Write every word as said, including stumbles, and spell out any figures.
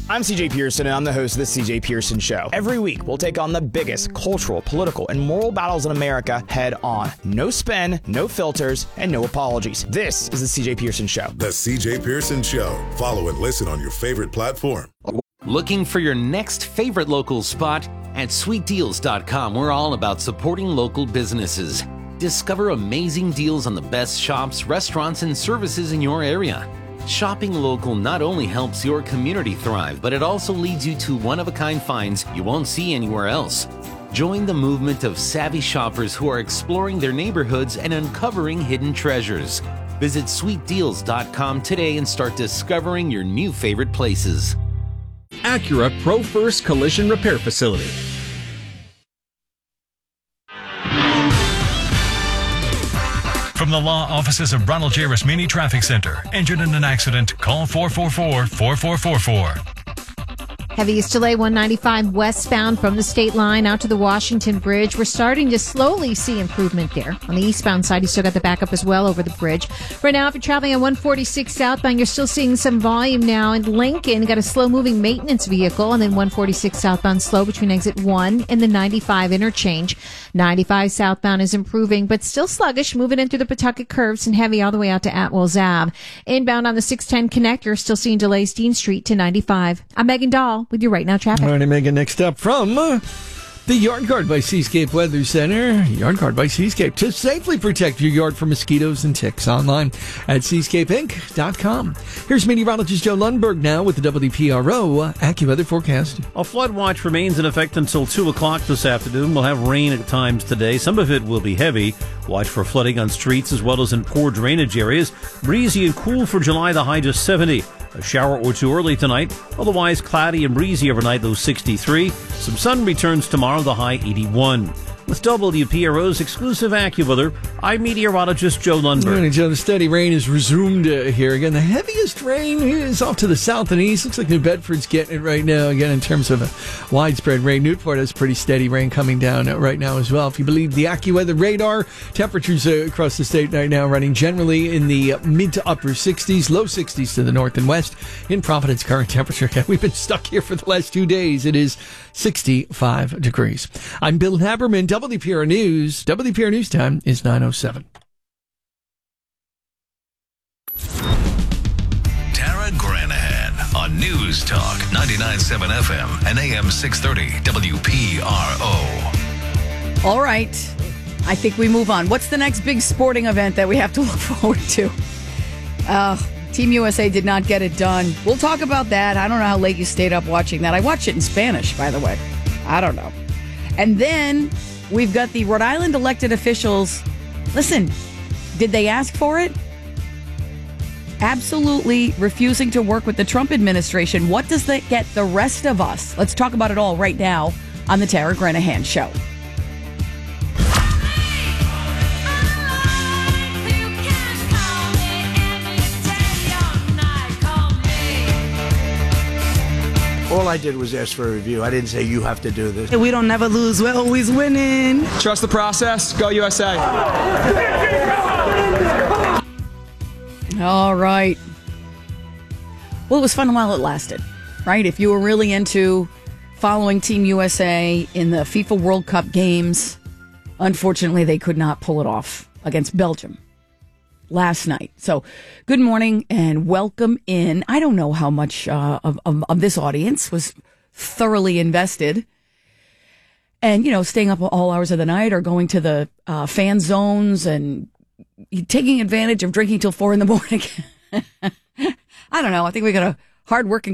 I'm C J Pearson, and I'm the host of The C J Pearson Show. Every week, we'll take on the biggest cultural, political, and moral battles in America head on. No spin, no filters, and no apologies. This is The C J Pearson Show. The C J Pearson Show. Follow and listen on your favorite platform. Looking for your next favorite local spot? At sweet deals dot com, we're all about supporting local businesses. Discover amazing deals on the best shops, restaurants, and services in your area. Shopping local not only helps your community thrive, but it also leads you to one-of-a-kind finds you won't see anywhere else. Join the movement of savvy shoppers who are exploring their neighborhoods and uncovering hidden treasures. Visit sweet deals dot com today and start discovering your new favorite places. Acura Pro First Collision Repair Facility. From the law offices of Ronald J. Rasmini Traffic Center. Injured in an accident? Call four four four, four four four four. Heaviest delay one ninety-five westbound from the state line out to the Washington Bridge. We're starting to slowly see improvement there. On the eastbound side, you still got the backup as well over the bridge. Right now, if you're traveling on one forty-six southbound, you're still seeing some volume now. In Lincoln, got a slow-moving maintenance vehicle, and then one forty-six southbound slow between exit one and the ninety-five interchange. ninety-five southbound is improving, but still sluggish, moving in through the Pawtucket curves and heavy all the way out to Atwell's Ave. Inbound on the six ten connector, still seeing delays Dean Street to ninety-five. I'm Megan Dahl with your Right Now traffic. All right, Megan, next up from uh, the Yard Guard by Seascape Weather Center. Yard Guard by Seascape. To safely protect your yard from mosquitoes and ticks. Online at seascape inc dot com. Here's meteorologist Joe Lundberg now with the W P R O uh, AccuWeather forecast. A flood watch remains in effect until two o'clock this afternoon. We'll have rain at times today. Some of it will be heavy. Watch for flooding on streets as well as in poor drainage areas. Breezy and cool for July, the high just seventy. A shower or two early tonight. Otherwise cloudy and breezy overnight, low sixty-three. Some sun returns tomorrow, the high eighty-one. With W P R O's exclusive AccuWeather, I'm meteorologist Joe Lundberg. Morning, Joe. The steady rain is resumed uh, here again. The heaviest rain is off to the south and east. Looks like New Bedford's getting it right now again in terms of a widespread rain. Newport has pretty steady rain coming down uh, right now as well. If you believe the AccuWeather radar, temperatures uh, across the state right now running generally in the mid to upper sixties, low sixties to the north and west. In Providence, current temperature, we've been stuck here for the last two days. It is sixty-five degrees. I'm Bill Haberman, W P R News. W P R News time is nine oh seven. Tara Granahan on News Talk ninety-nine point seven F M and A M six thirty W P R O. All right. I think we move on. What's the next big sporting event that we have to look forward to? Uh, Team U S A did not get it done. We'll talk about that. I don't know how late you stayed up watching that. I watched it in Spanish, by the way. I don't know. And then we've got the Rhode Island elected officials. Listen, did they ask for it? Absolutely refusing to work with the Trump administration. What does that get the rest of us? Let's talk about it all right now on the Tara Granahan Show. All I did was ask for a review. I didn't say you have to do this. We don't never lose. We're always winning. Trust the process. Go U S A. All right. Well, it was fun while it lasted, right? If you were really into following Team U S A in the FIFA World Cup games, unfortunately, they could not pull it off against Belgium last night. So good morning and welcome in. I don't know how much uh, of, of, of this audience was thoroughly invested and, you know, staying up all hours of the night or going to the uh, fan zones and taking advantage of drinking till four in the morning. I don't know. I think we got a hard-working